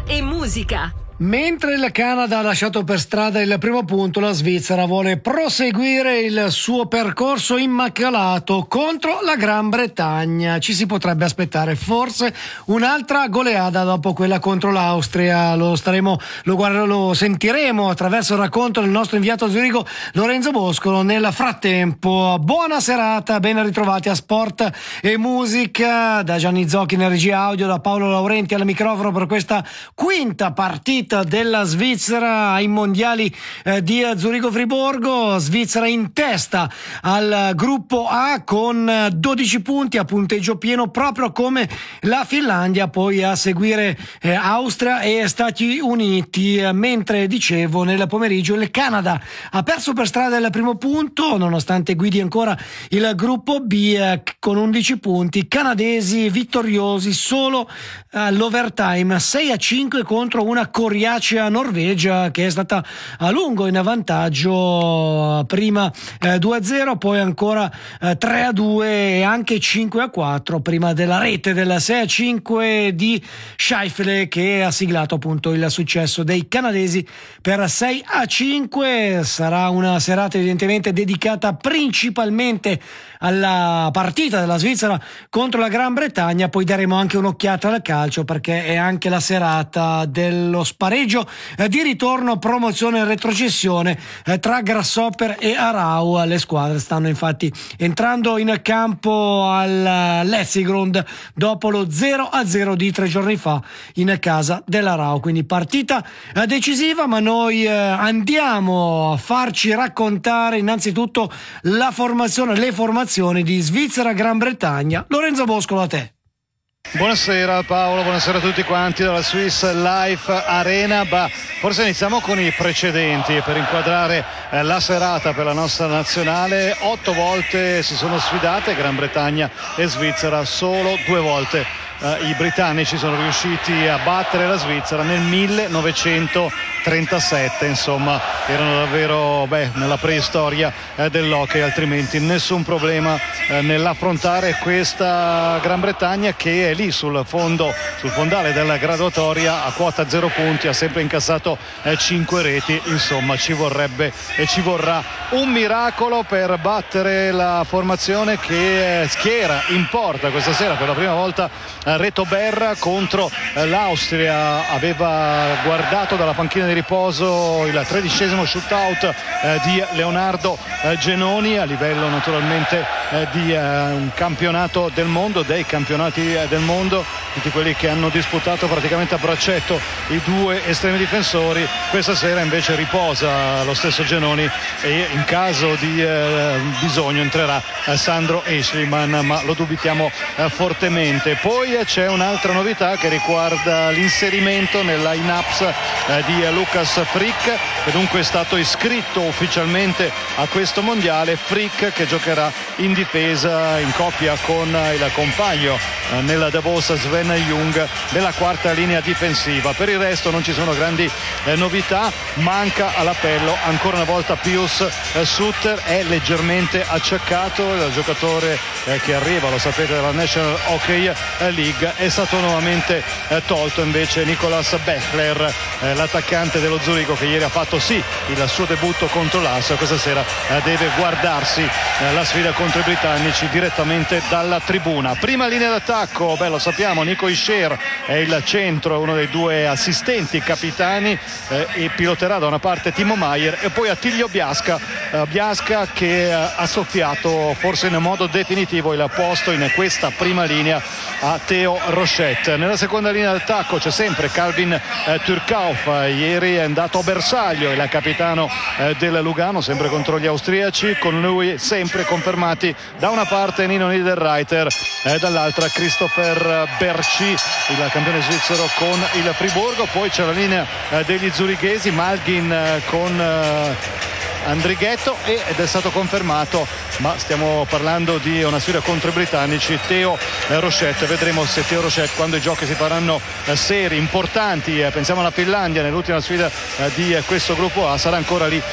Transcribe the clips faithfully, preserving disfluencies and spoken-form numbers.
sport e musica. Mentre il Canada ha lasciato per strada il primo punto, la Svizzera vuole proseguire il suo percorso immacolato contro la Gran Bretagna. Ci si potrebbe aspettare forse un'altra goleada dopo quella contro l'Austria. Lo staremo, lo, guarda, lo sentiremo attraverso il racconto del nostro inviato a Zurigo Lorenzo Boscolo. Nel frattempo, buona serata, ben ritrovati a Sport e Musica da Gianni Zocchi in regia audio, da Paolo Laurenti al microfono per questa quinta partita della Svizzera ai mondiali eh, di Zurigo-Friburgo. Svizzera in testa al gruppo A con dodici punti a punteggio pieno, proprio come la Finlandia, poi a seguire eh, Austria e Stati Uniti, eh, mentre dicevo nel pomeriggio il Canada ha perso per strada il primo punto nonostante guidi ancora il gruppo B eh, con undici punti. Canadesi vittoriosi solo all'overtime sei a cinque contro una coriacea Norvegia che è stata a lungo in vantaggio, prima eh, due a zero, poi ancora eh, tre a due e anche cinque a quattro prima della rete del sei a cinque di Scheifele, che ha siglato appunto il successo dei canadesi per sei a cinque. Sarà una serata evidentemente dedicata principalmente alla partita della Svizzera contro la Gran Bretagna, poi daremo anche un'occhiata al calcio perché è anche la serata dello spareggio eh, di ritorno, promozione e retrocessione eh, tra Grasshopper e Aarau. Le squadre stanno infatti entrando in campo al Letzigrund dopo lo zero a zero di tre giorni fa in casa dell'Aarau, quindi partita eh, decisiva, ma noi eh, andiamo a farci raccontare innanzitutto la formazione, le formazioni di Svizzera-Gran Bretagna. Lorenzo Boscolo, a te. Buonasera Paolo, buonasera a tutti quanti dalla Swiss Life Arena. Bah, forse iniziamo con i precedenti per inquadrare eh, la serata per la nostra nazionale. Otto volte si sono sfidate Gran Bretagna e Svizzera, solo due volte Uh, i britannici sono riusciti a battere la Svizzera nel millenovecentotrentasette. Insomma, erano davvero beh, nella preistoria eh, dell'hockey, altrimenti nessun problema eh, nell'affrontare questa Gran Bretagna che è lì sul fondo, sul fondale della graduatoria a quota zero punti, ha sempre incassato eh, cinque reti. Insomma, ci vorrebbe e ci vorrà un miracolo per battere la formazione che eh, schiera in porta questa sera per la prima volta eh, Reto Berra contro l'Austria. Aveva guardato dalla panchina di riposo il tredicesimo shootout eh, di Leonardo eh, Genoni a livello naturalmente eh, di eh, un campionato del mondo, dei campionati eh, del mondo, tutti quelli che hanno disputato praticamente a braccetto i due estremi difensori. Questa sera invece riposa lo stesso Genoni e in caso di eh, bisogno entrerà eh, Sandro Eschliman, ma lo dubitiamo eh, fortemente. Poi c'è un'altra novità che riguarda l'inserimento nel line-ups eh, di Lukas Frick, che dunque è stato iscritto ufficialmente a questo mondiale. Frick che giocherà in difesa in coppia con il compagno eh, nella Davos Sven Jung della quarta linea difensiva. Per il resto non ci sono grandi eh, novità. Manca all'appello ancora una volta Pius eh, Sutter, è leggermente acciaccato, il giocatore eh, che arriva, lo sapete, dalla National Hockey League. È stato nuovamente eh, tolto invece Nicolas Bechler, eh, l'attaccante dello Zurigo, che ieri ha fatto sì il suo debutto contro l'Asso. Questa sera eh, deve guardarsi eh, la sfida contro i britannici direttamente dalla tribuna. Prima linea d'attacco, beh, lo sappiamo, Nico Ischer è il centro, uno dei due assistenti capitani eh, e piloterà da una parte Timo Maier e poi Attilio Biasca, eh, Biasca che eh, ha soffiato forse in modo definitivo il posto in questa prima linea a Theo Rochette. Nella seconda linea d'attacco c'è sempre Calvin eh, Turkauf, ieri è andato a bersaglio, il capitano eh, del Lugano, sempre contro gli austriaci, con lui sempre confermati da una parte Nino Niederreiter e eh, dall'altra Christopher Berchi, il campione svizzero con il Friburgo. Poi c'è la linea eh, degli zurighesi, Malgin eh, con eh, Andrighetto ed è stato confermato ma stiamo parlando di una sfida contro i britannici. Theo Rochette, vedremo se Theo Rochette, quando i giochi si faranno seri, importanti, pensiamo alla Finlandia nell'ultima sfida di questo gruppo A, sarà ancora lì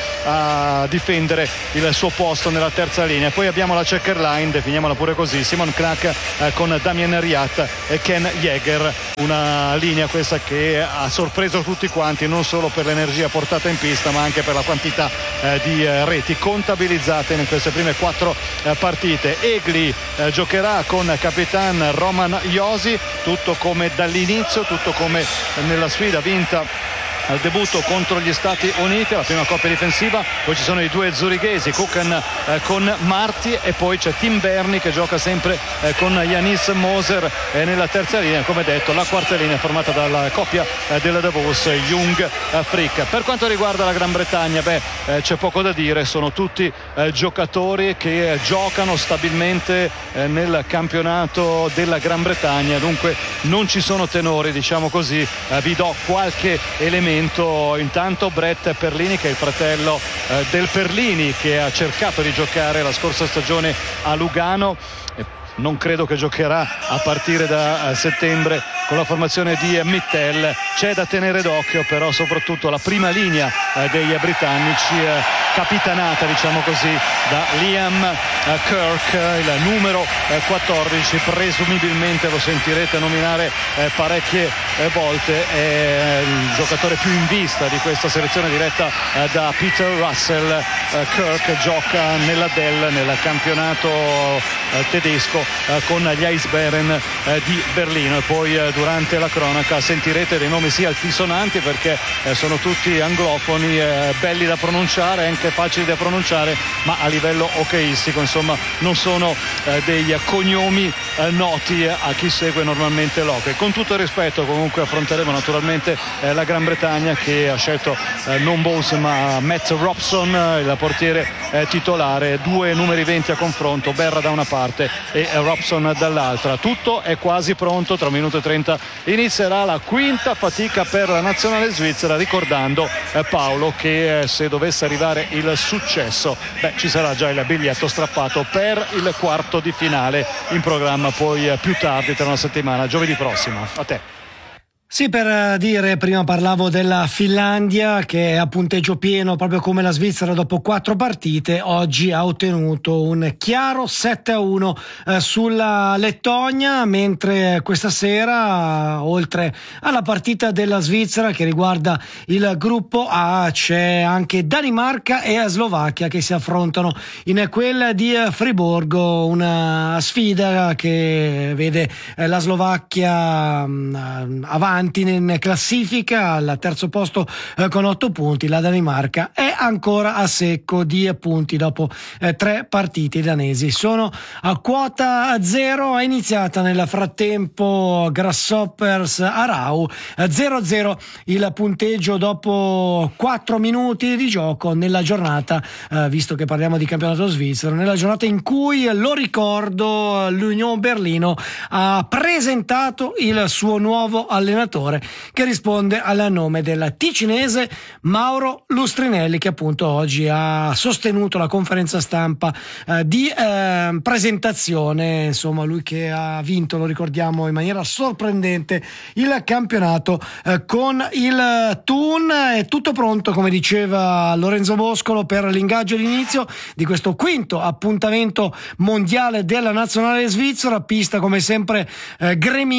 a difendere il suo posto nella terza linea. Poi abbiamo la checker line, definiamola pure così, Simon Knack con Damien Riat e Ken Jäger, una linea questa che ha sorpreso tutti quanti, non solo per l'energia portata in pista ma anche per la quantità eh, di eh, reti contabilizzate in queste prime quattro eh, partite. Egli eh, giocherà con Capitan Roman Josi, tutto come dall'inizio, tutto come nella sfida vinta al debutto contro gli Stati Uniti, la prima coppia difensiva. Poi ci sono i due zurighesi, Kukan eh, con Marti, e poi c'è Tim Berni che gioca sempre eh, con Yanis Moser eh, nella terza linea. Come detto, la quarta linea formata dalla coppia eh, della Davos, Jung eh, Frick. Per quanto riguarda la Gran Bretagna, beh, eh, c'è poco da dire, sono tutti eh, giocatori che eh, giocano stabilmente eh, nel campionato della Gran Bretagna, dunque non ci sono tenori, diciamo così. Eh, vi do qualche elemento. Intanto Brett Perlini, che è il fratello eh, del Perlini, che ha cercato di giocare la scorsa stagione a Lugano, e non credo che giocherà a partire da eh, settembre con la formazione di Mittel. C'è da tenere d'occhio però soprattutto la prima linea eh, dei britannici, eh, capitanata diciamo così da Liam eh, Kirk, eh, il numero eh, quattordici, presumibilmente lo sentirete nominare eh, parecchie eh, volte, è il giocatore più in vista di questa selezione diretta eh, da Peter Russell. eh, Kirk gioca nella Dell nel campionato eh, tedesco eh, con gli Eisbären eh, di Berlino, e poi eh, durante la cronaca sentirete dei nomi sì altisonanti perché eh, sono tutti anglofoni, eh, belli da pronunciare, anche facili da pronunciare, ma a livello hockeyistico insomma non sono eh, dei cognomi eh, noti eh, a chi segue normalmente l'hockey. Con tutto il rispetto comunque affronteremo naturalmente eh, la Gran Bretagna, che ha scelto eh, non Bowes ma Matt Robson, eh, il portiere eh, titolare, due numeri venti a confronto, Berra da una parte e eh, Robson dall'altra. Tutto è quasi pronto, tra un minuto e trenta inizierà la quinta fatica per la nazionale svizzera, ricordando eh, Paolo che eh, se dovesse arrivare il successo, beh, ci sarà già il biglietto strappato per il quarto di finale, in programma poi eh, più tardi, tra una settimana, giovedì prossimo. A te. Sì, per dire, prima parlavo della Finlandia che è a punteggio pieno proprio come la Svizzera dopo quattro partite. Oggi ha ottenuto un chiaro sette a uno eh, sulla Lettonia, mentre questa sera, oltre alla partita della Svizzera che riguarda il gruppo A, c'è anche Danimarca e Slovacchia che si affrontano in quella di Friburgo, una sfida che vede eh, la Slovacchia mh, avanti in classifica al terzo posto eh, con otto punti. La Danimarca è ancora a secco di punti dopo eh, tre partite. I danesi sono a quota zero. È iniziata nel frattempo Grasshoppers Arau zero a zero il punteggio dopo quattro minuti di gioco nella giornata, eh, visto che parliamo di campionato svizzero, nella giornata in cui, lo ricordo, l'Union Berlino ha presentato il suo nuovo allenatore, che risponde al nome del ticinese Mauro Lustrinelli, che appunto oggi ha sostenuto la conferenza stampa eh, di eh, presentazione. Insomma, lui che ha vinto, lo ricordiamo, in maniera sorprendente il campionato eh, con il Thun. È tutto pronto, come diceva Lorenzo Boscolo, per l'ingaggio d'inizio di questo quinto appuntamento mondiale della nazionale svizzera. Pista come sempre eh,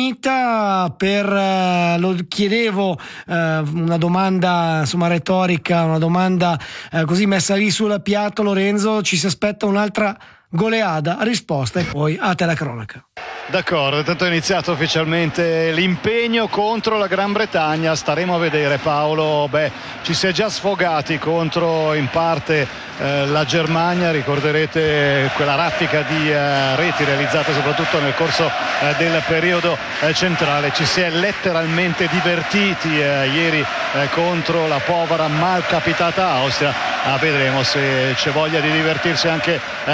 gremita per eh, lo chiedevo, eh, una domanda insomma retorica, una domanda eh, così messa lì sul piatto. Lorenzo, ci si aspetta un'altra goleada? Risposta e poi a te la cronaca. D'accordo, intanto è iniziato ufficialmente l'impegno contro la Gran Bretagna, staremo a vedere. Paolo, beh, ci si è già sfogati contro in parte eh, la Germania, ricorderete quella raffica di eh, reti realizzate soprattutto nel corso eh, del periodo eh, centrale. Ci si è letteralmente divertiti eh, ieri eh, contro la povera malcapitata Austria. Ah, vedremo se c'è voglia di divertirsi anche eh, questa sera.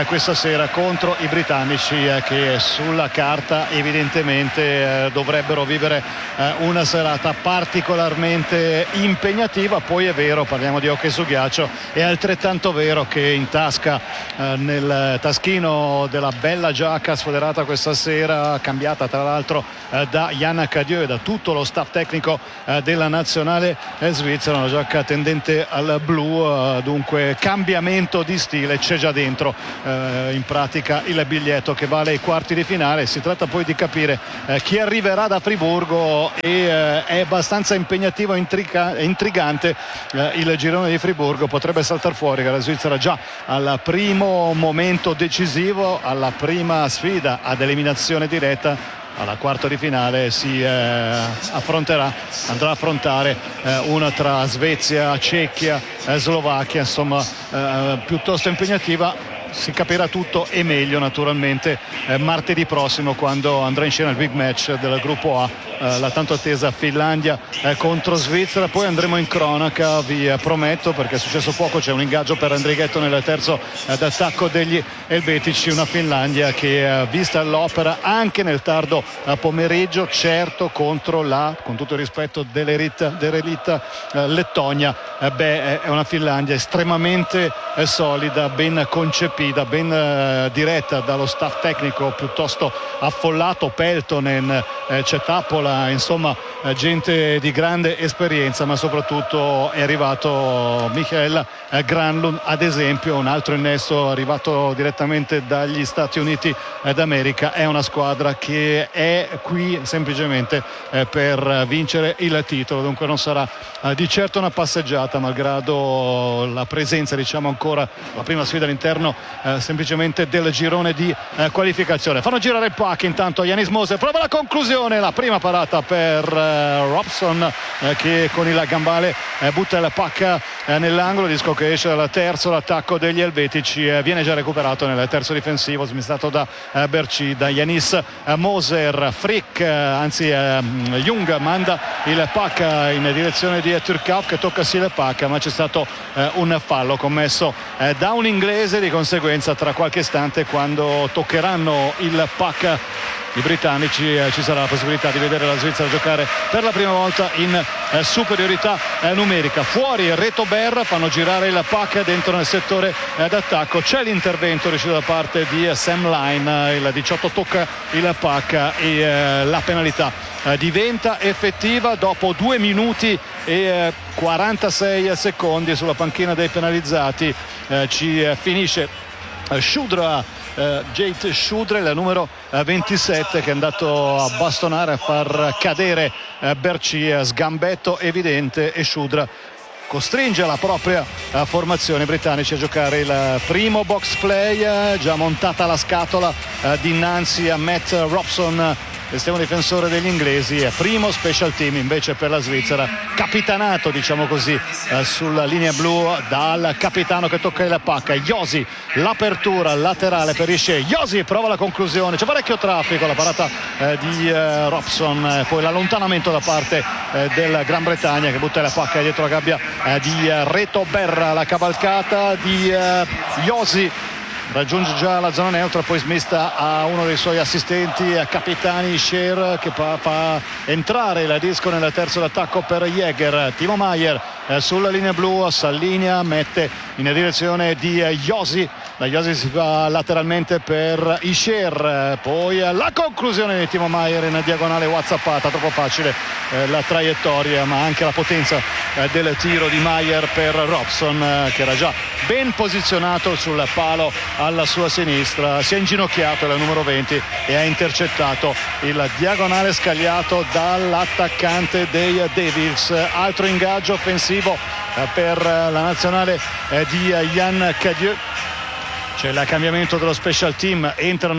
sera contro i britannici, eh, che sulla carta evidentemente eh, dovrebbero vivere eh, una serata particolarmente impegnativa. Poi è vero, parliamo di hockey su ghiaccio, è altrettanto vero che in tasca, eh, nel taschino della bella giacca sfoderata questa sera, cambiata tra l'altro eh, da Yann Cadieux e da tutto lo staff tecnico eh, della nazionale eh, svizzera, una giacca tendente al blu, eh, dunque cambiamento di stile c'è già dentro, eh, in pratica il biglietto che vale i quarti di finale. Si tratta poi di capire eh, chi arriverà da Friburgo e eh, è abbastanza impegnativo e intriga- intrigante eh, il girone di Friburgo. Potrebbe saltare fuori che la Svizzera già al primo momento decisivo, alla prima sfida ad eliminazione diretta, alla quarta di finale, si eh, affronterà, andrà a affrontare eh, una tra Svezia, Cecchia, eh, Slovacchia, insomma eh, piuttosto impegnativa. Si capirà tutto e meglio naturalmente eh, martedì prossimo, quando andrà in scena il big match del gruppo A, eh, la tanto attesa Finlandia eh, contro Svizzera. Poi andremo in cronaca, vi eh, prometto, perché è successo poco, c'è un ingaggio per Andrighetto nel terzo eh, d'attacco degli elvetici, una Finlandia che eh, vista all'opera anche nel tardo eh, pomeriggio, certo contro la, con tutto il rispetto dell'elite, dell'elite eh, Lettonia, eh, beh, è una Finlandia estremamente eh, solida, ben concepita, ben eh, diretta dallo staff tecnico piuttosto affollato, Peltonen, eh, Cetapola, insomma eh, gente di grande esperienza, ma soprattutto è arrivato Michael eh, Granlund, ad esempio, un altro innesto arrivato direttamente dagli Stati Uniti eh, d'America. È una squadra che è qui semplicemente eh, per vincere il titolo, dunque non sarà eh, di certo una passeggiata, malgrado la presenza, diciamo, ancora la prima sfida all'interno Eh, semplicemente del girone di eh, qualificazione. Fanno girare il puck intanto Janis Moser, prova la conclusione, la prima parata per eh, Robson eh, che con il gambale eh, butta il puck eh, nell'angolo, disco che esce dal terzo. L'attacco degli elvetici eh, viene già recuperato nel terzo difensivo, smistato da eh, Berci, da Janis eh, Moser. Frick, eh, anzi eh, Jung manda il puck in direzione di Turkov, che tocca sì il puck, ma c'è stato eh, un fallo commesso eh, da un inglese. Di conseguenza tra qualche istante, quando toccheranno il puck i britannici, eh, ci sarà la possibilità di vedere la Svizzera giocare per la prima volta in eh, superiorità eh, numerica. Fuori Reto Berra, fanno girare il puck dentro nel settore eh, d'attacco, c'è l'intervento riuscito da parte di eh, Sam Line, il diciotto tocca il puck e eh, la penalità eh, diventa effettiva dopo due minuti e eh, quarantasei secondi. Sulla panchina dei penalizzati eh, ci eh, finisce eh, Shudra, Uh, Jade Shudre, il numero uh, ventisette, che è andato a bastonare, a far cadere uh, Berci, uh, sgambetto evidente, e Shudra costringe la propria uh, formazione britannici a giocare il primo box play, uh, già montata la scatola uh, dinanzi a Matt Robson, estremo difensore degli inglesi. Primo special team invece per la Svizzera, capitanato, diciamo così, eh, sulla linea blu dal capitano che tocca il puck, Josi. L'apertura laterale per Ishe, Josi prova la conclusione, c'è parecchio traffico, la parata eh, di eh, Robson, eh, poi l'allontanamento da parte eh, del Gran Bretagna, che butta il puck dietro la gabbia eh, di eh, Reto Berra. La cavalcata di eh, Josi raggiunge già la zona neutra, poi smista a uno dei suoi assistenti a capitani, Scher, che fa, fa entrare il disco nel terzo d'attacco per Jäger. Timo Maier eh, sulla linea blu, s'allinea, mette in direzione di eh, Josi. Da Josi si va lateralmente per Isher, eh, poi eh, la conclusione di Timo Maier in diagonale whatsappata, troppo facile eh, la traiettoria, ma anche la potenza eh, del tiro di Maier per Robson, eh, che era già ben posizionato sul palo alla sua sinistra. Si è inginocchiato il numero venti e ha intercettato il diagonale scagliato dall'attaccante dei Devils. Altro ingaggio offensivo eh, per la nazionale eh, di Yann Cadieux. C'è il cambiamento dello special team, entrano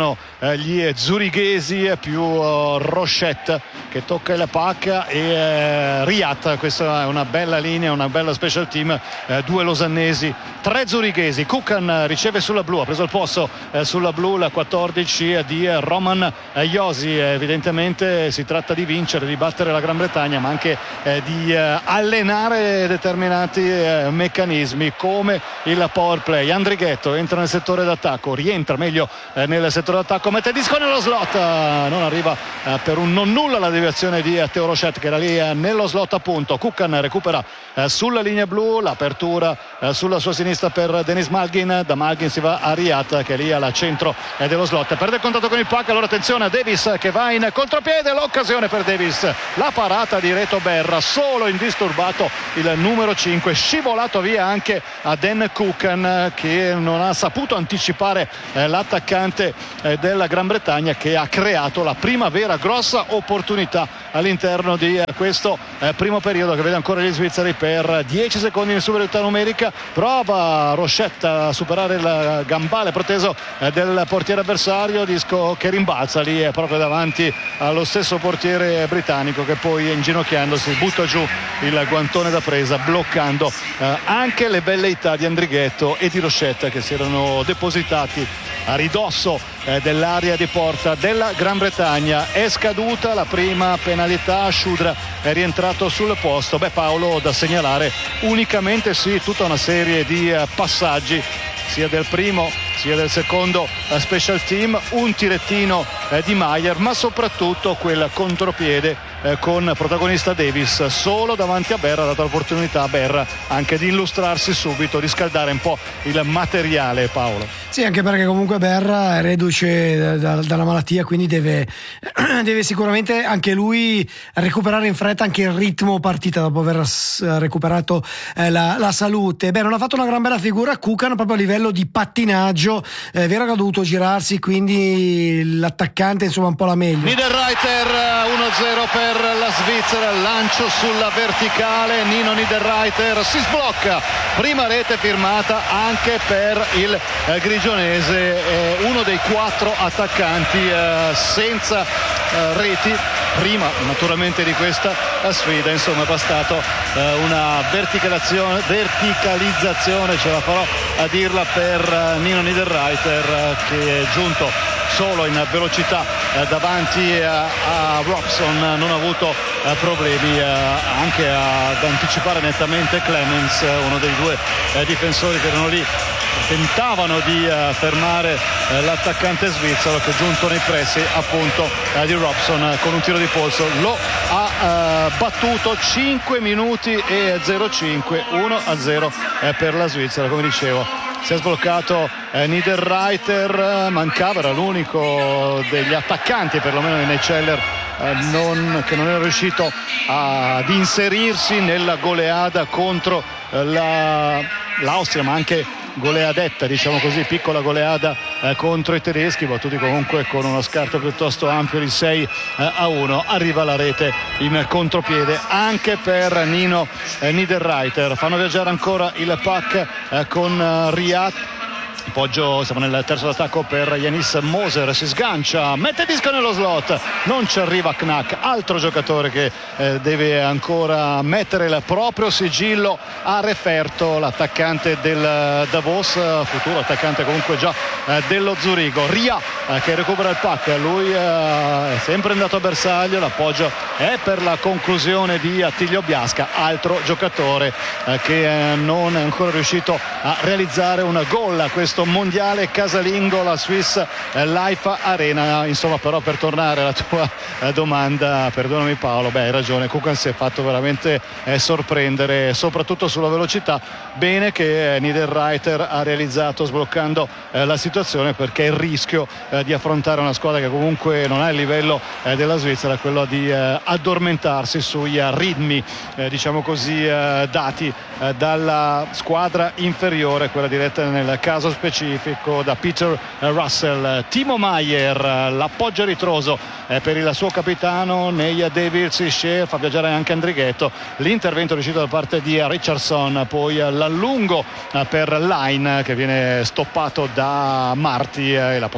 eh, gli zurighesi, più uh, Rochette che tocca il pacca e eh, Riyad. Questa è una bella linea, una bella special team, eh, due losannesi, tre zurighesi. Kukan riceve sulla blu, ha preso il posto eh, sulla blu, la quattordici di eh, Roman eh, Josi. Eh, evidentemente si tratta di vincere, di battere la Gran Bretagna, ma anche eh, di eh, allenare determinati eh, meccanismi come il power play. Andrighetto entra nel settore d'attacco, rientra meglio eh, nel settore d'attacco, mette disco nello slot, eh, non arriva eh, per un non nulla la deviazione di eh, Theo Rochette, che era lì eh, nello slot appunto. Kukan recupera eh, sulla linea blu, l'apertura eh, sulla sua sinistra per Denis Malgin, da Malgin si va a Riyad che è lì al centro eh, dello slot, perde il contatto con il puck. Allora attenzione a Davis che va in contropiede, l'occasione per Davis, la parata di Reto Berra, solo indisturbato il numero cinque, scivolato via anche a Dan Kukan che non ha saputo anticipare eh, l'attaccante eh, della Gran Bretagna, che ha creato la prima vera grossa opportunità all'interno di eh, questo eh, primo periodo, che vede ancora gli svizzeri per dieci secondi in superiorità numerica. Prova Rochette a superare il gambale proteso eh, del portiere avversario, disco che rimbalza lì eh, proprio davanti allo stesso portiere britannico, che poi inginocchiandosi butta giù il guantone da presa, bloccando eh, anche le velleità di Andrighetto e di Rochette, che si erano depositati a ridosso eh, dell'area di porta della Gran Bretagna. È scaduta la prima penalità, Shudra è rientrato sul posto. Beh, Paolo, da segnalare unicamente sì tutta una serie di eh, passaggi sia del primo sia del secondo uh, special team, un tirettino eh, di Maier, ma soprattutto quel contropiede eh, con protagonista Davis solo davanti a Berra, ha dato l'opportunità a Berra anche di illustrarsi subito, di scaldare un po' il materiale. Paolo. Sì, anche perché comunque Berra è reduce da, da, dalla malattia, quindi deve, deve sicuramente anche lui recuperare in fretta anche il ritmo partita dopo aver recuperato eh, la, la salute. Beh, non ha fatto una gran bella figura Kukan proprio a livello di pattinaggio, è vero che ha dovuto girarsi, quindi l'attaccante insomma un po' la meglio. Niederreiter uno a zero per la Svizzera, lancio sulla verticale, Nino Niederreiter si sblocca, prima rete firmata anche per il eh, grigionese, eh, uno dei quattro attaccanti eh, senza eh, reti prima naturalmente di questa sfida. Insomma è bastato eh, una verticalizzazione, verticalizzazione, ce la farò a dirla, per eh, Nino Niederreiter eh, che è giunto solo in velocità eh, davanti eh, a Robson, non ha avuto eh, problemi eh, anche ad anticipare nettamente Clemens, uno dei due eh, difensori che erano lì, tentavano di uh, fermare uh, l'attaccante svizzero, che giunto nei pressi appunto uh, di Robson uh, con un tiro di polso lo ha uh, battuto. Cinque minuti e zero cinque, uno a zero uh, per la Svizzera. Come dicevo, si è sbloccato uh, Niederreiter, mancava, era l'unico degli attaccanti perlomeno in Eceller uh, non, che non era riuscito a, ad inserirsi nella goleada contro uh, la, l'Austria, ma anche goleadetta, diciamo così, piccola goleada eh, contro i tedeschi, battuti comunque con uno scarto piuttosto ampio di sei eh, a uno. Arriva la rete in contropiede anche per Nino eh, Niederreiter. Fanno viaggiare ancora il puck eh, con eh, Riyad. Poggio, siamo nel terzo d'attacco per Yanis Moser, si sgancia, mette disco nello slot, non ci arriva Knack, altro giocatore che eh, deve ancora mettere il proprio sigillo a referto, l'attaccante del Davos, futuro attaccante comunque già eh, dello Zurigo. Ria eh, che recupera il puck, lui eh, è sempre andato a bersaglio, l'appoggio è per la conclusione di Attilio Biasca, altro giocatore eh, che eh, non è ancora riuscito a realizzare un gol a questo mondiale casalingo, la Swiss Life Arena. Insomma, però, per tornare alla tua domanda, perdonami Paolo, beh, hai ragione, Kukan si è fatto veramente eh, sorprendere, soprattutto sulla velocità. Bene che eh, Niederreiter ha realizzato sbloccando eh, la situazione, perché il rischio eh, di affrontare una squadra che comunque non ha il livello eh, della Svizzera, quello di eh, addormentarsi sui eh, ritmi eh, diciamo così eh, dati eh, dalla squadra inferiore, quella diretta nel caso specifico da Peter Russell. Timo Maier, l'appoggio ritroso eh, per il suo capitano Neia Davis, Shea, fa viaggiare anche Andrighetto, l'intervento riuscito da parte di Richardson, poi l'allungo eh, per Line che viene stoppato da Marti eh, e la possente difesa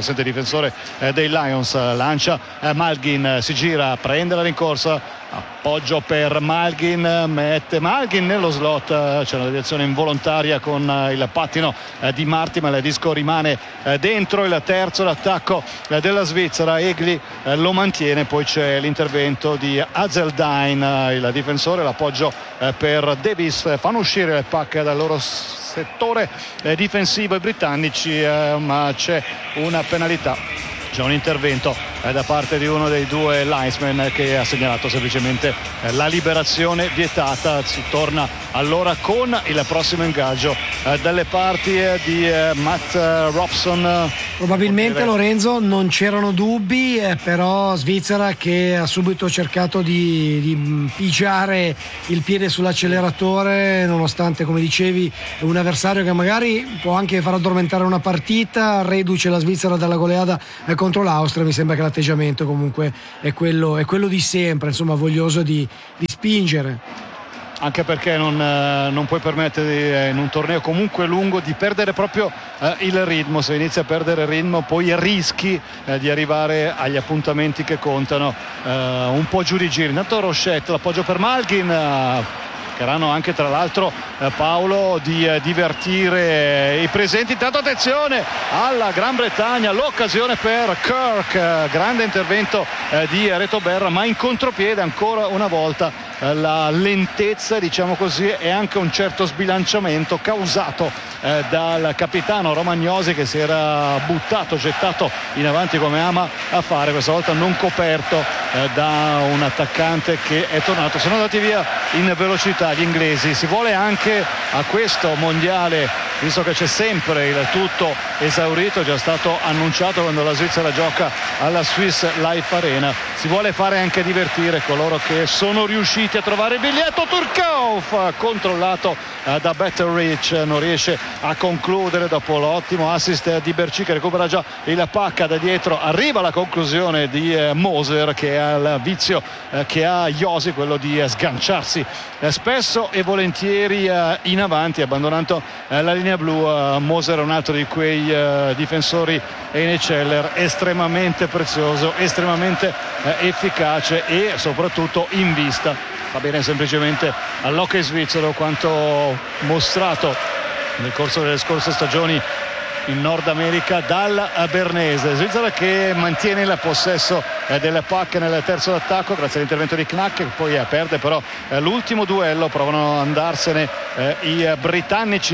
difensore eh, dei Lions. Lancia eh, Malgin, si gira, prende la rincorsa, appoggio per Malgin, mette Malgin nello slot, c'è una deviazione involontaria con il pattino di Marti, ma il disco rimane dentro. Il terzo l'attacco della Svizzera, Egli lo mantiene, poi c'è l'intervento di Hazeldine, il difensore, l'appoggio per Davis, fanno uscire le pacche dal loro settore difensivo i britannici, ma c'è una penalità. C'è un intervento eh, da parte di uno dei due linesmen che ha segnalato semplicemente eh, la liberazione vietata. Si torna allora con il prossimo ingaggio eh, dalle parti eh, di eh, Matt eh, Robson. Probabilmente, Lorenzo, non c'erano dubbi, eh, però Svizzera che ha subito cercato di, di pigiare il piede sull'acceleratore, nonostante, come dicevi, un avversario che magari può anche far addormentare una partita, reduce la Svizzera dalla goleada eh, contro l'Austria. Mi sembra che l'atteggiamento comunque è quello, è quello di sempre, insomma, voglioso di, di spingere. Anche perché non, eh, non puoi permettere in un torneo comunque lungo di perdere proprio eh, il ritmo. Se inizi a perdere il ritmo poi rischi eh, di arrivare agli appuntamenti che contano eh, un po' giù di giri. Intanto Rochette, l'appoggio per Malgin, eh, cercheranno anche tra l'altro eh, Paolo di eh, divertire eh, i presenti. Intanto attenzione alla Gran Bretagna, l'occasione per Kirk, eh, grande intervento eh, di Reto Berra, ma in contropiede ancora una volta eh, la lentezza, diciamo così, e anche un certo sbilanciamento causato eh, dal capitano Romagnosi, che si era buttato, gettato in avanti come ama a fare, questa volta non coperto eh, da un attaccante che è tornato. Sono andati via in velocità gli inglesi. Si vuole anche a questo mondiale, visto che c'è sempre il tutto esaurito, già stato annunciato quando la Svizzera gioca alla Swiss Life Arena, si vuole fare anche divertire coloro che sono riusciti a trovare il biglietto. Turkov controllato eh, da Betteridge, non riesce a concludere dopo l'ottimo assist di Berci, che recupera già il pacca da dietro. Arriva la conclusione di eh, Moser, che ha il vizio eh, che ha Josi, quello di eh, sganciarsi eh, spesso e volentieri eh, in avanti, abbandonando eh, la linea blu. eh, Moser è un altro di quei eh, difensori N H L estremamente prezioso, estremamente eh, efficace e soprattutto in vista. Va bene semplicemente all'hockey svizzero quanto mostrato nel corso delle scorse stagioni in Nord America dal Bernese. Svizzera che mantiene il possesso eh, delle pacche nel terzo d'attacco grazie all'intervento di Knack, che poi eh, perde però eh, l'ultimo duello. Provano ad andarsene eh, i eh, britannici.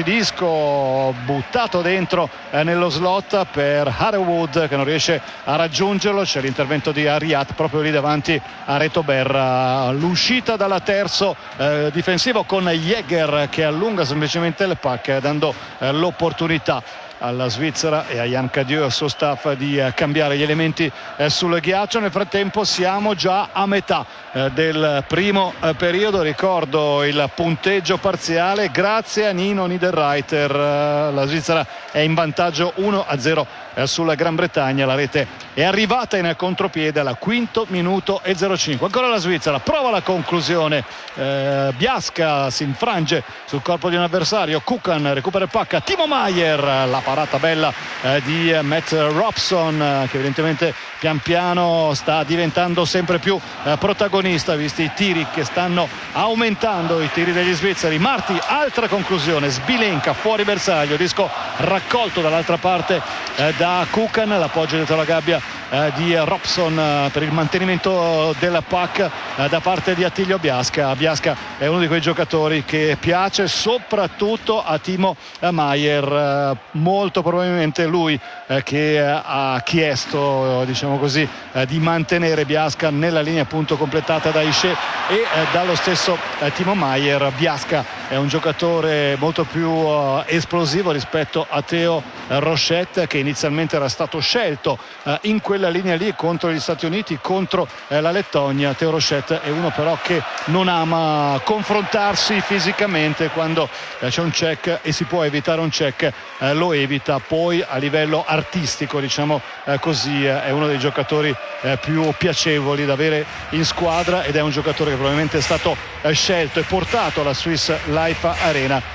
Disco buttato dentro eh, nello slot per Harewood, che non riesce a raggiungerlo. C'è l'intervento di Ariat proprio lì davanti a Reto Berra. L'uscita dalla terzo eh, difensivo con Jäger, che allunga semplicemente le pacche, dando eh, l'opportunità alla Svizzera e a Jan Cadieu e al suo staff di eh, cambiare gli elementi eh, sul ghiaccio. Nel frattempo siamo già a metà eh, del primo eh, periodo. Ricordo il punteggio parziale grazie a Nino Niederreiter. Eh, la Svizzera è in vantaggio uno a zero eh, sulla Gran Bretagna. La rete è arrivata in contropiede al quinto minuto e zero cinque. Ancora la Svizzera prova la conclusione. eh, Biasca si infrange sul corpo di un avversario. Kukan recupera il pacca. Timo Maier, la parata bella eh, di eh, Matt Robson, eh, che evidentemente pian piano sta diventando sempre più eh, protagonista, visti i tiri che stanno aumentando, i tiri degli svizzeri. Marti, altra conclusione, sbilenca fuori bersaglio, disco raccolto dall'altra parte eh, da Kukan. L'appoggio dietro la gabbia eh, di Robson eh, per il mantenimento della pack eh, da parte di Attilio Biasca. Biasca è uno di quei giocatori che piace soprattutto a Timo Maier, eh, molto probabilmente lui eh, che ha chiesto, diciamo così, eh, di mantenere Biasca nella linea appunto completata da Ishe e eh, dallo stesso eh, Timo Maier. Biasca è un giocatore molto più eh, esplosivo rispetto a Theo eh, Rochette, che inizialmente era stato scelto eh, in quella linea lì contro gli Stati Uniti, contro eh, la Lettonia. Theo Rochette è uno però che non ama confrontarsi fisicamente. Quando eh, c'è un check e si può evitare un check eh, lo evita. Poi a livello artistico, diciamo eh, così, eh, è uno dei giocatori eh, più piacevoli da avere in squadra, ed è un giocatore che probabilmente è stato eh, scelto e portato alla Swiss Life Arena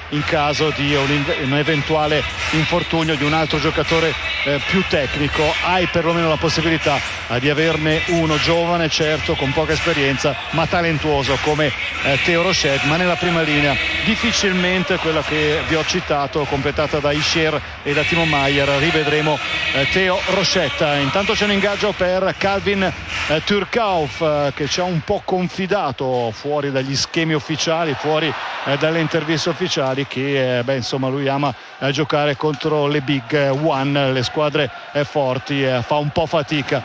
in caso di un, un eventuale infortunio di un altro giocatore eh, più tecnico. Hai perlomeno la possibilità eh, di averne uno giovane, certo, con poca esperienza, ma talentuoso come eh, Theo Rochette, ma nella prima linea difficilmente quella che vi ho citato, completata da Isher e da Timo Maier, rivedremo eh, Theo Rochette. Intanto c'è un ingaggio per Calvin eh, Turcauf eh, che ci ha un po' confidato fuori dagli schemi ufficiali, fuori eh, dalle interviste ufficiali, che eh, beh, insomma lui ama eh, giocare contro le big one, le squadre eh, forti, eh, fa un po' fatica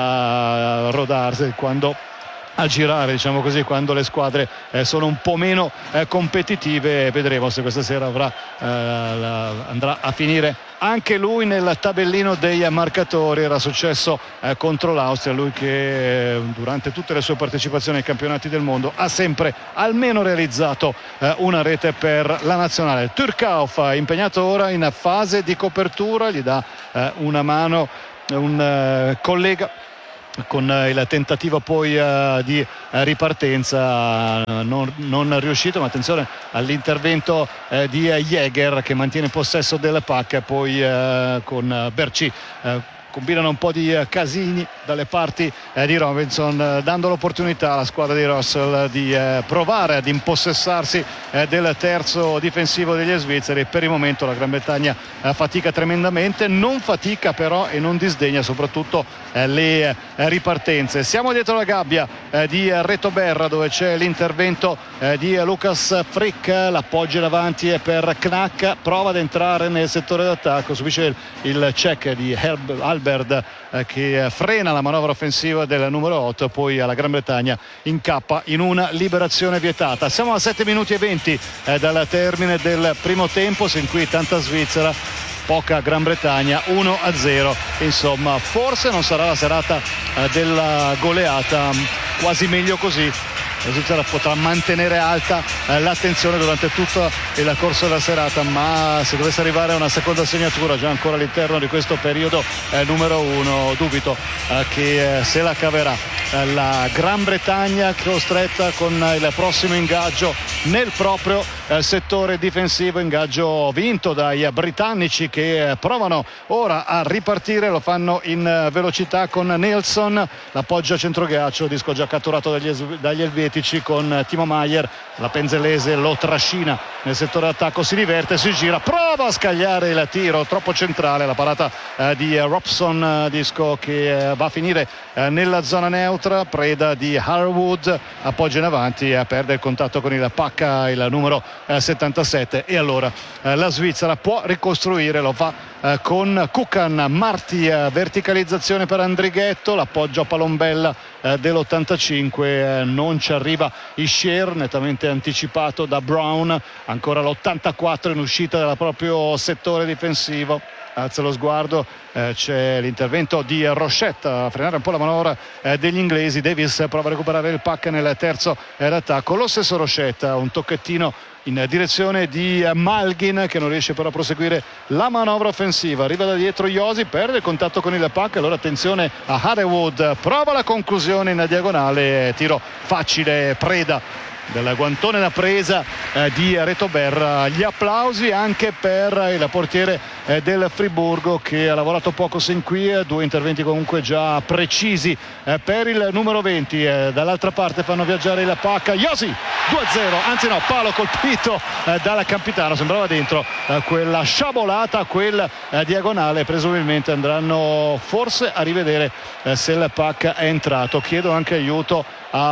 a rodarsi quando a girare, diciamo così, quando le squadre eh, sono un po' meno eh, competitive. Vedremo se questa sera avrà, eh, la, andrà a finire anche lui nel tabellino dei marcatori. Era successo eh, contro l'Austria, lui che eh, durante tutte le sue partecipazioni ai campionati del mondo ha sempre almeno realizzato eh, una rete per la nazionale. Turcauf impegnato ora in fase di copertura, gli dà eh, una mano un eh, collega con il tentativo poi uh, di uh, ripartenza uh, non, non riuscito, ma attenzione all'intervento uh, di uh, Jäger che mantiene possesso del pack, poi uh, con uh, Berci uh, combinano un po' di uh, casini dalle parti uh, di Robinson, uh, dando l'opportunità alla squadra di Russell di uh, provare ad impossessarsi uh, del terzo difensivo degli svizzeri. Per il momento la Gran Bretagna uh, fatica tremendamente, non fatica però e non disdegna soprattutto uh, le uh, ripartenze. Siamo dietro la gabbia uh, di uh, Retoberra, dove c'è l'intervento uh, di uh, Lucas Frick, l'appoggio in avanti è per Knack, prova ad entrare nel settore d'attacco, subisce il, il check di Herb Albert eh, che frena la manovra offensiva del numero otto, poi alla Gran Bretagna incappa in una liberazione vietata. Siamo a sette minuti e venti eh, dal termine del primo tempo, sin qui tanta Svizzera, poca Gran Bretagna, uno a zero. Insomma, forse non sarà la serata eh, della goleata, quasi meglio così. La Svizzera potrà mantenere alta eh, l'attenzione durante tutto il corso della serata, ma se dovesse arrivare a una seconda segnatura già ancora all'interno di questo periodo eh, numero uno, dubito eh, che eh, se la caverà eh, la Gran Bretagna, costretta con il prossimo ingaggio nel proprio eh, settore difensivo, ingaggio vinto dai britannici che eh, provano ora a ripartire, lo fanno in eh, velocità con Nelson, l'appoggio a centroghiaccio, disco già catturato dagli, dagli elvetici, con Timo Maier, la penzellese lo trascina nel settore d'attacco, si diverte, si gira, prova a scagliare il tiro troppo centrale, la parata eh, di eh, Robson, eh, disco che eh, va a finire eh, nella zona neutra, preda di Harwood, appoggio in avanti, eh, perde il contatto con il pacca il numero eh, settantasette, e allora eh, la Svizzera può ricostruire, lo fa eh, con Kukan. Marti, eh, verticalizzazione per Andrighetto, l'appoggio a palombella eh, dell'ottantacinque, eh, non ci arriva Isher, nettamente anticipato da Brown, ancora l'ottantaquattro in uscita dal proprio settore difensivo. Alza lo sguardo, eh, c'è l'intervento di Rochette a frenare un po' la manovra eh, degli inglesi. Davis prova a recuperare il pack nel terzo eh, d'attacco, lo stesso Rochette, un tocchettino in direzione di Malgin che non riesce però a proseguire la manovra offensiva, arriva da dietro Josi, perde il contatto con il pack, allora attenzione a Harewood, prova la conclusione in diagonale, tiro facile, preda del guantone da presa eh, di Retoberra. Gli applausi anche per il portiere eh, del Friburgo che ha lavorato poco sin qui, eh, due interventi comunque già precisi eh, per il numero venti. Eh, dall'altra parte fanno viaggiare il pacca, Josi due a zero, anzi no, palo colpito eh, dal capitano, sembrava dentro eh, quella sciabolata, quel eh, diagonale, presumibilmente andranno forse a rivedere eh, se il pacca è entrato. Chiedo anche aiuto a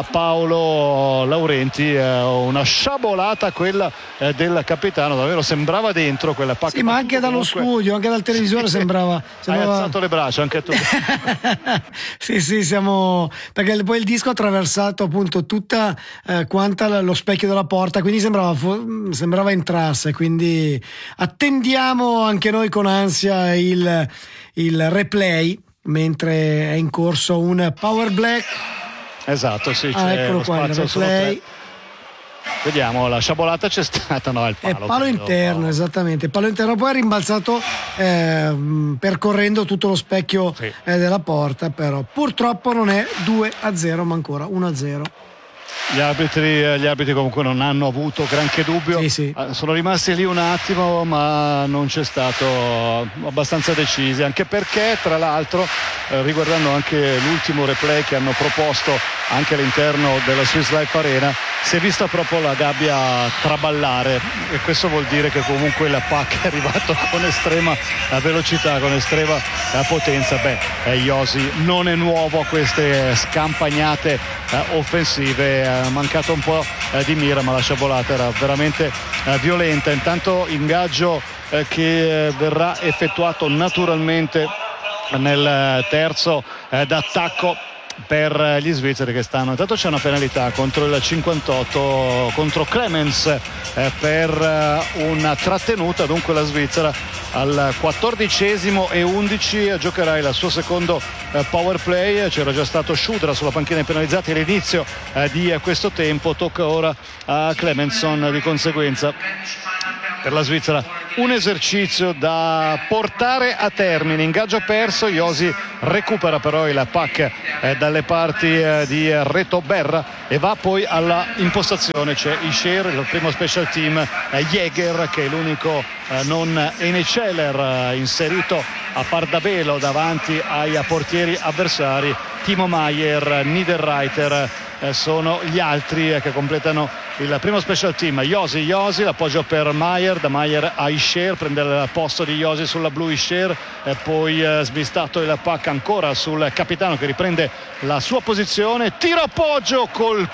Paolo Laurenti, eh, una sciabolata quella eh, del capitano, davvero sembrava dentro quella pacca. Sì, ma anche dallo comunque... studio, anche dal televisore sembrava, sembrava... Hai alzato le braccia anche tu. sì sì siamo, perché poi il disco ha attraversato appunto tutta eh, quanta lo specchio della porta, quindi sembrava, sembrava entrasse, quindi attendiamo anche noi con ansia il, il replay mentre è in corso un power black. Esatto, sì, ah, c'è eccolo qua, il replay. Vediamo, la sciabolata c'è stata, no, il palo. È palo interno, palo. Esattamente, palo interno, poi è rimbalzato eh, percorrendo tutto lo specchio sì. eh, della porta, però purtroppo non è due a zero, ma ancora uno a zero. Gli arbitri, gli arbitri comunque non hanno avuto granché dubbio, sì, sì. Sono rimasti lì un attimo, ma non c'è stato, abbastanza decisi, anche perché tra l'altro eh, riguardando anche l'ultimo replay che hanno proposto anche all'interno della Swiss Life Arena, si è vista proprio la gabbia traballare, e questo vuol dire che comunque il puck è arrivato con estrema velocità, con estrema potenza. Beh, eh, Josi non è nuovo a queste scampagnate eh, offensive, ha mancato un po' eh, di mira, ma la sciabolata era veramente eh, violenta. Intanto ingaggio eh, che eh, verrà effettuato naturalmente nel terzo eh, d'attacco per gli svizzeri che stanno. Intanto c'è una penalità contro il cinquantotto, contro Clemens eh, per eh, una trattenuta. Dunque la Svizzera al quattordicesimo e undici giocherà il suo secondo eh, power play. C'era già stato Shudra sulla panchina dei penalizzati all'inizio eh, di eh, questo tempo. Tocca ora a Clemenson. Di conseguenza per la Svizzera un esercizio da portare a termine. Ingaggio perso, Josi recupera però il puck eh, dalle parti eh, di Reto Berra e va poi alla impostazione. C'è Isher, il primo special team, eh, Jäger che è l'unico eh, non N H L er eh, inserito a far da velo davanti ai portieri avversari. Timo Maier, Niederreiter eh, sono gli altri eh, che completano il primo special team. Josi, Josi, l'appoggio per Maier, da Maier a Isher, prende il posto di Josi sulla blu Isher, e poi eh, smistato il puck ancora sul capitano che riprende la sua posizione, tiro appoggio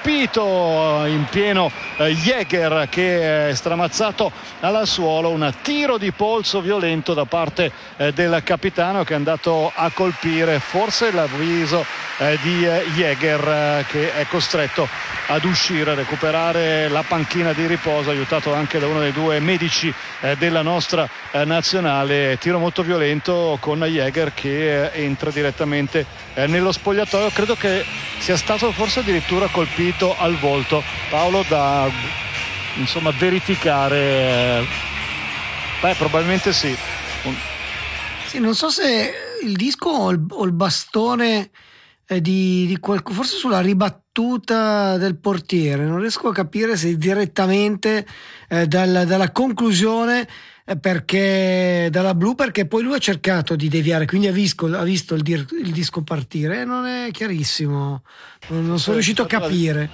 colpito in pieno eh, Jäger che è stramazzato al suolo, un tiro di polso violento da parte eh, del capitano che è andato a colpire forse l'avviso eh, di eh, Jäger eh, che è costretto ad uscire, a recuperare la panchina di riposo, aiutato anche da uno dei due medici eh, della nostra eh, nazionale. Tiro molto violento con Jäger che eh, entra direttamente eh, nello spogliatoio. Credo che sia stato forse addirittura colpito al volto, Paolo, da insomma verificare. eh, beh, probabilmente sì. Un... sì, non so se il disco o il, o il bastone Di, di qualco, forse sulla ribattuta del portiere, non riesco a capire se direttamente eh, dal, dalla conclusione eh, perché dalla blu, perché poi lui ha cercato di deviare, quindi ha visto, ha visto il, dir, il disco partire, eh, non è chiarissimo, non, non sono riuscito a capire.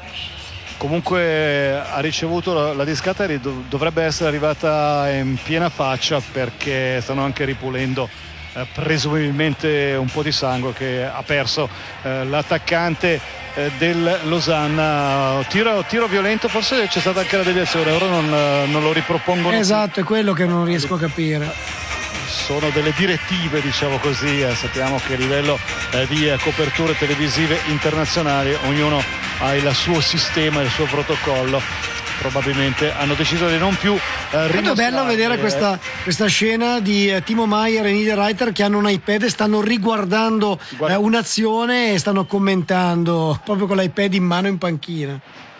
Comunque ha ricevuto la, la discata e dovrebbe essere arrivata in piena faccia, perché stanno anche ripulendo Eh, presumibilmente un po' di sangue che ha perso eh, l'attaccante eh, del Losanna. Tiro, tiro violento, forse c'è stata anche la deviazione, ora non, non lo ripropongono. Esatto, è quello che non riesco a capire. Sono delle direttive, diciamo così, eh, sappiamo che a livello eh, di eh, coperture televisive internazionali ognuno ha il suo sistema, il suo protocollo. Probabilmente hanno deciso di non più eh, è bello vedere questa, questa scena di eh, Timo Maier e Niederreiter che hanno un iPad e stanno riguardando eh, un'azione e stanno commentando proprio con l'iPad in mano in panchina,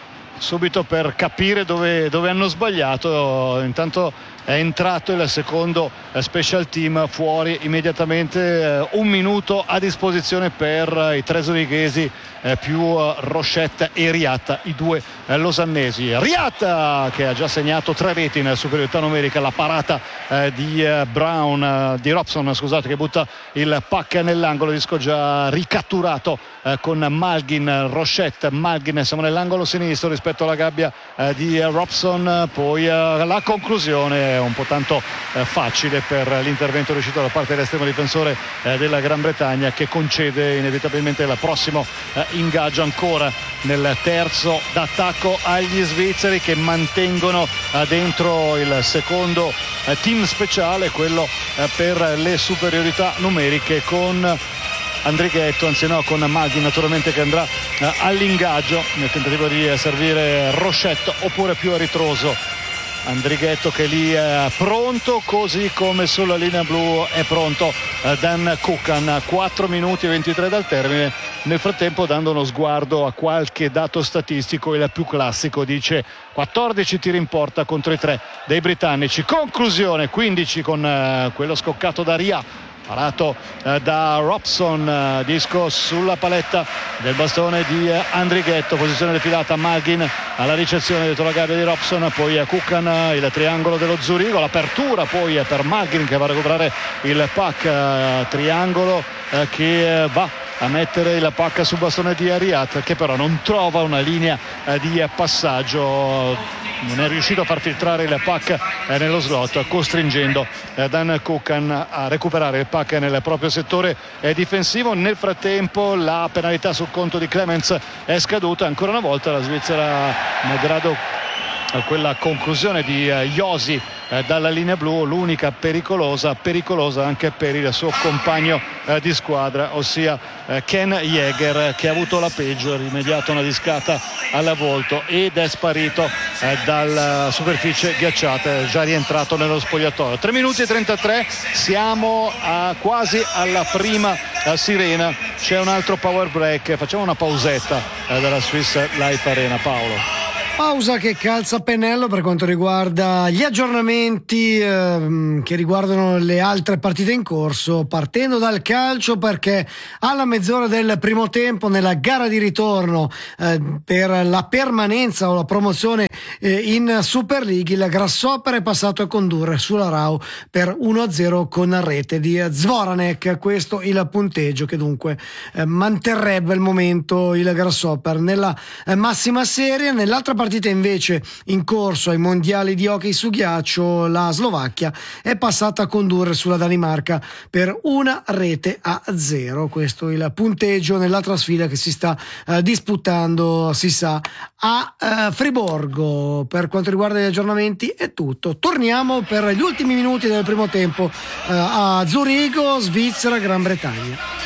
subito per capire dove, dove hanno sbagliato. Intanto è entrato il secondo special team, fuori immediatamente, un minuto a disposizione per i tre zurighesi eh, più Rochette e Riatta, i due eh, losannesi. Riatta che ha già segnato tre reti in superiorità numerica, la parata eh, di eh, Brown eh, di Robson, scusate, che butta il puck nell'angolo. Disco già ricatturato eh, con Malgin, Rochette, Malgin, siamo nell'angolo sinistro rispetto alla gabbia eh, di eh, Robson. Poi eh, la conclusione un po' tanto eh, facile per l'intervento riuscito da parte dell'estremo difensore eh, della Gran Bretagna, che concede inevitabilmente il prossimo eh, ingaggio ancora nel terzo d'attacco agli svizzeri, che mantengono eh, dentro il secondo eh, team speciale, quello eh, per le superiorità numeriche, con Andrighetto, anzi no, con Maghi naturalmente, che andrà eh, all'ingaggio nel tentativo di eh, servire Rochette, oppure più a ritroso Andrighetto, che lì è pronto, così come sulla linea blu è pronto Dan Kukan. Quattro minuti e ventitré dal termine. Nel frattempo, dando uno sguardo a qualche dato statistico, il più classico dice quattordici tiri in porta contro i tre dei britannici. Conclusione quindici con uh, quello scoccato da Ria parato eh, da Robson, eh, disco sulla paletta del bastone di eh, Andrighetto, posizione defilata Malgin alla ricezione dietro la gabbia di Robson, poi a Kukan, il triangolo dello Zurigo, l'apertura poi è per Malgin che va a recuperare il puck, eh, triangolo eh, che eh, va a mettere il puck sul bastone di Ariat, che però non trova una linea eh, di passaggio, non è riuscito a far filtrare il puck eh, nello slot, costringendo eh, Dan Kukan a recuperare il puck nel proprio settore eh, difensivo. Nel frattempo la penalità sul conto di Clemens è scaduta, ancora una volta la Svizzera, malgrado quella conclusione di uh, Josi eh, dalla linea blu, l'unica pericolosa pericolosa anche per il suo compagno eh, di squadra, ossia eh, Ken Jäger, che ha avuto la peggio, ha rimediato una discata al volto ed è sparito eh, dalla superficie ghiacciata, è già rientrato nello spogliatoio. Tre minuti e trentatré, siamo a, quasi alla prima eh, sirena, c'è un altro power break, facciamo una pausetta eh, dalla Swiss Life Arena. Paolo. Pausa che calza a pennello per quanto riguarda gli aggiornamenti eh, che riguardano le altre partite in corso, partendo dal calcio, perché alla mezz'ora del primo tempo nella gara di ritorno eh, per la permanenza o la promozione eh, in Super League, il Grasshopper è passato a condurre sulla Rau per uno a zero con rete di Zvoranek. Questo il punteggio che dunque eh, manterrebbe al momento il Grasshopper nella eh, massima serie. Nell'altra partita invece in corso ai mondiali di hockey su ghiaccio, la Slovacchia è passata a condurre sulla Danimarca per una rete a zero. Questo è il punteggio nell'altra sfida che si sta uh, disputando, si sa, a uh, Friburgo. Per quanto riguarda gli aggiornamenti è tutto. Torniamo per gli ultimi minuti del primo tempo uh, a Zurigo, Svizzera, Gran Bretagna.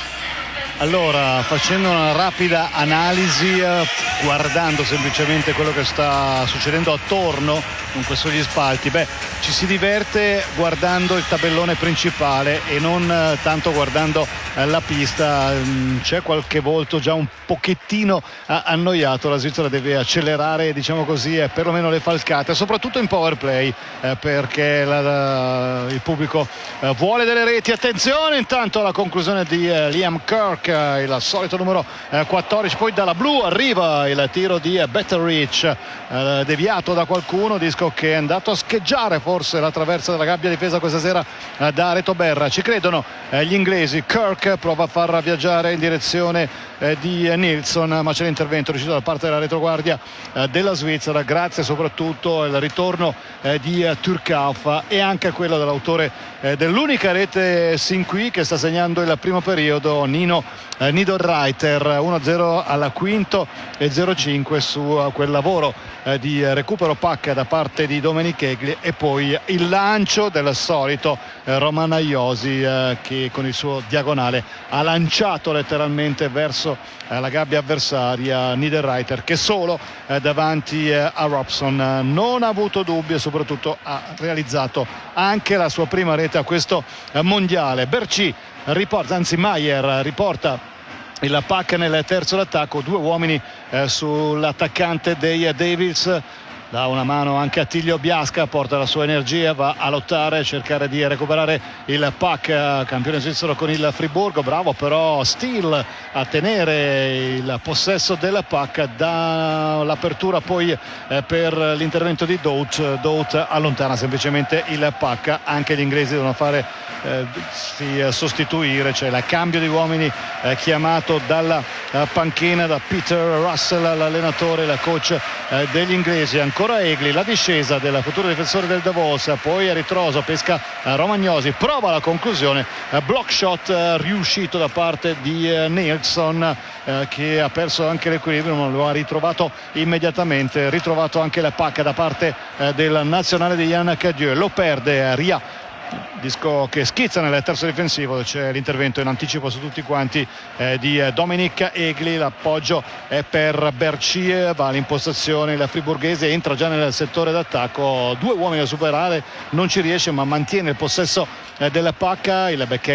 Allora, facendo una rapida analisi, eh, guardando semplicemente quello che sta succedendo attorno comunque sugli spalti, beh, ci si diverte guardando il tabellone principale e non eh, tanto guardando eh, la pista. Mm, c'è qualche volto già un pochettino eh, annoiato, la Svizzera deve accelerare, diciamo così, eh, perlomeno le falcate, soprattutto in power play, eh, perché la, la, il pubblico eh, vuole delle reti. Attenzione intanto alla conclusione di eh, Liam Kirk, il solito numero eh, quattordici, poi dalla blu arriva il tiro di eh, Betteridge, eh, deviato da qualcuno, disco che è andato a scheggiare forse la traversa della gabbia difesa questa sera eh, da Reto Berra. Ci credono eh, gli inglesi. Kirk prova a far viaggiare in direzione eh, di eh, Nilsson, ma c'è l'intervento riuscito da parte della retroguardia eh, della Svizzera, grazie soprattutto al ritorno eh, di eh, Turkauf e anche quello dell'autore eh, dell'unica rete sin qui, che sta segnando il primo periodo, Nino eh, Niederreiter. Uno a zero al quinto e zero a cinque su uh, quel lavoro eh, di eh, recupero pacca da parte di Dominic Egli, e poi il lancio del solito eh, Roman Josi eh, che con il suo diagonale ha lanciato letteralmente verso eh, la gabbia avversaria Niederreiter, che solo eh, davanti eh, a Robson eh, non ha avuto dubbi e soprattutto ha realizzato anche la sua prima rete a questo eh, mondiale. Berci riporta, anzi Maier riporta il puck nel terzo d'attacco, due uomini eh, sull'attaccante dei Devils, dà una mano anche a Attilio Biasca, porta la sua energia, va a lottare, a cercare di recuperare il puck, campione svizzero con il Friburgo. Bravo però Steele a tenere il possesso del puck, dall'apertura poi eh, per l'intervento di Dout. Dout allontana semplicemente il puck. Anche gli inglesi devono fare eh, si eh, sostituire, c'è il cambio di uomini eh, chiamato dalla eh, panchina da Peter Russell, l'allenatore, la coach eh, degli inglesi. Ancora Egli, la discesa del futuro difensore del Davos, poi a ritroso pesca eh, Romagnosi, prova la conclusione, eh, block shot eh, riuscito da parte di eh, Nilsson, eh, che ha perso anche l'equilibrio ma lo ha ritrovato immediatamente. Ritrovato anche la pacca da parte eh, del nazionale di Yann Cadieux, lo perde eh, Ria, disco che schizza nel terzo difensivo. C'è l'intervento in anticipo su tutti quanti eh, di eh, Dominic Egli, l'appoggio è per Bercier, va all'impostazione il friburghese, entra già nel settore d'attacco, due uomini da superare, non ci riesce ma mantiene il possesso eh, della pacca. Il backhand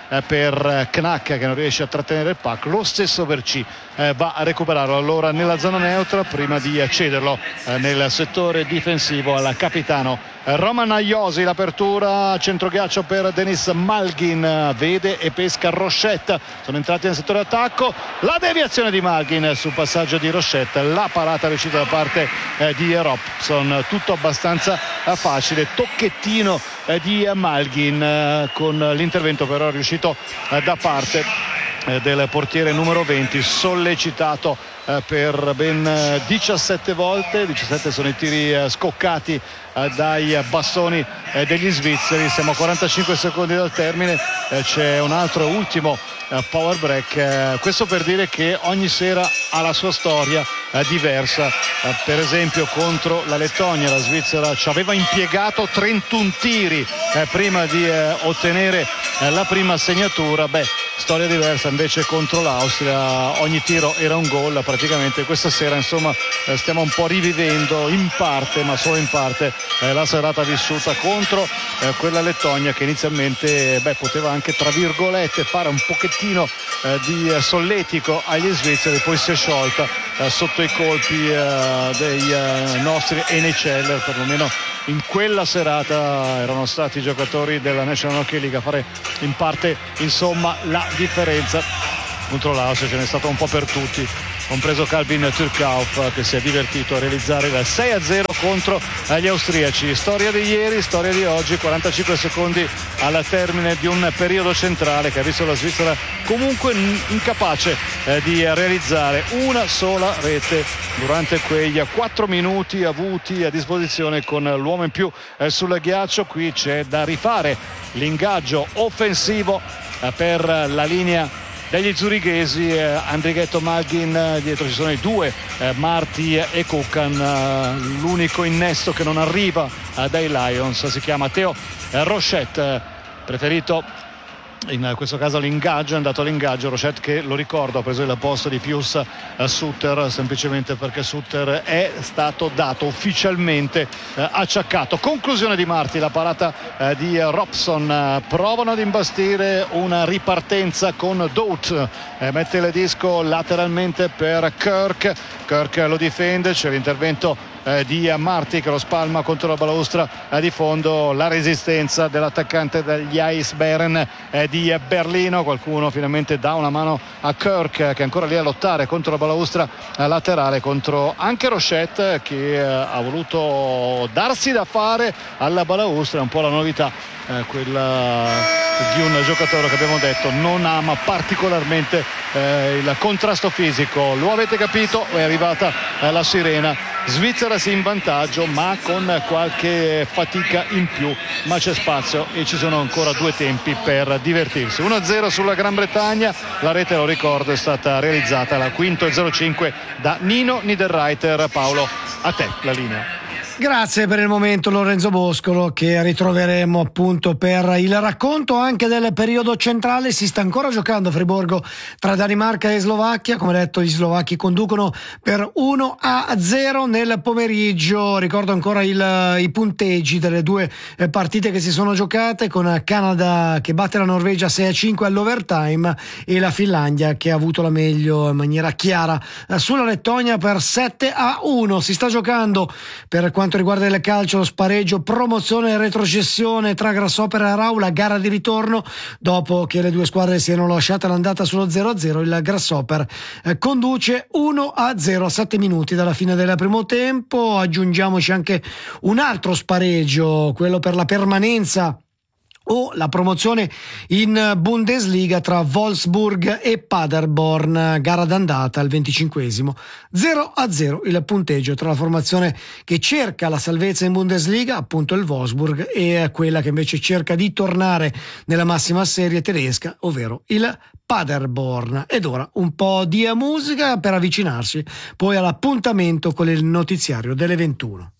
eh, per Knack che non riesce a trattenere il puck, lo stesso per C eh, va a recuperarlo allora nella zona neutra prima di cederlo eh, nel settore difensivo al capitano Roman Aiosi. L'apertura a centroghiaccio per Denis Malgin, vede e pesca Rochette, sono entrati nel settore attacco, la deviazione di Malgin sul passaggio di Rochette, la parata riuscita da parte eh, di Robson, tutto abbastanza eh, facile, tocchettino eh, di Malgin eh, con l'intervento però riuscito eh, da parte eh, del portiere numero venti, sollecitato eh, per ben diciassette volte, diciassette sono i tiri eh, scoccati eh, dai bastoni eh, degli svizzeri. Siamo a quarantacinque secondi dal termine, eh, c'è un altro ultimo eh, power break, eh, questo per dire che ogni sera ha la sua storia eh, diversa, eh, per esempio contro la Lettonia la Svizzera ci aveva impiegato trentuno tiri eh, prima di eh, ottenere eh, la prima segnatura. Beh, storia diversa invece contro l'Austria, ogni tiro era un gol praticamente. Questa sera insomma eh, stiamo un po' rivivendo in parte, ma solo in parte, eh, la serata vissuta contro eh, quella Lettonia che inizialmente beh, poteva anche tra virgolette fare un pochettino eh, di eh, solletico agli svizzeri, poi si è sciolta eh, sotto i colpi eh, dei eh, nostri N H L, perlomeno in quella serata erano stati i giocatori della National Hockey League a fare in parte insomma la differenza. Contro l'Austria ce n'è stato un po' per tutti, compreso Calvin Turkauf che si è divertito a realizzare il sei a zero contro gli austriaci. Storia di ieri, storia di oggi, quarantacinque secondi al termine di un periodo centrale che ha visto la Svizzera comunque incapace eh, di realizzare una sola rete durante quei quattro minuti avuti a disposizione con l'uomo in più eh, sul ghiaccio. Qui c'è da rifare l'ingaggio offensivo eh, per la linea degli zurighesi, eh, Andrighetto, Malgin, eh, dietro ci sono i due eh, Marti e Kukan, eh, l'unico innesto che non arriva eh, dai Lions si chiama Theo eh, Rochette, eh, preferito in questo caso l'ingaggio, è andato all'ingaggio Rochette che, lo ricordo, ha preso il posto di Pius Sutter semplicemente perché Sutter è stato dato ufficialmente eh, acciaccato. Conclusione di Marti, la parata eh, di Robson, eh, provano ad imbastire una ripartenza con Dout, eh, mette il disco lateralmente per Kirk, Kirk lo difende, c'è l'intervento Eh, di Marti che lo spalma contro la balaustra eh, di fondo, la resistenza dell'attaccante degli Eisbären eh, di Berlino, qualcuno finalmente dà una mano a Kirk eh, che è ancora lì a lottare contro la balaustra eh, laterale, contro anche Rochette eh, che eh, ha voluto darsi da fare alla balaustra, è un po' la novità eh, quella di un giocatore che abbiamo detto non ama particolarmente eh, il contrasto fisico. Lo avete capito, è arrivata eh, la sirena, Svizzera sì in vantaggio ma con qualche fatica in più, ma c'è spazio e ci sono ancora due tempi per divertirsi. uno a zero sulla Gran Bretagna, la rete, lo ricordo, è stata realizzata la quinto e zero cinque da Nino Niederreiter. Paolo, a te la linea. Grazie per il momento Lorenzo Boscolo, che ritroveremo appunto per il racconto anche del periodo centrale. Si sta ancora giocando a Friburgo tra Danimarca e Slovacchia, come detto gli slovacchi conducono per uno a zero nel pomeriggio. Ricordo ancora il, i punteggi delle due partite che si sono giocate, con Canada che batte la Norvegia sei a cinque all'overtime e la Finlandia che ha avuto la meglio in maniera chiara sulla Lettonia per sette a uno. Si sta giocando per quanto quanto riguarda il calcio lo spareggio promozione e retrocessione tra Grasshopper e Raula, gara di ritorno dopo che le due squadre si erano lasciate l'andata sullo zero a zero. Il Grasshopper eh, conduce uno a zero a sette minuti dalla fine del primo tempo. Aggiungiamoci anche un altro spareggio, quello per la permanenza o la promozione in Bundesliga tra Wolfsburg e Paderborn, gara d'andata al venticinquesimo, zero a zero il punteggio tra la formazione che cerca la salvezza in Bundesliga, appunto il Wolfsburg, e quella che invece cerca di tornare nella massima serie tedesca, ovvero il Paderborn. Ed ora un po' di musica per avvicinarsi poi all'appuntamento con il notiziario delle ventuno.